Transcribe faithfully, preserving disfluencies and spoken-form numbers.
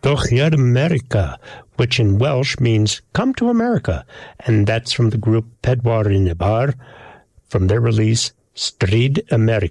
Cochir America, which in Welsh means come to America. And that's from the group Pedwar yn y Bar, from their release, Stryd America.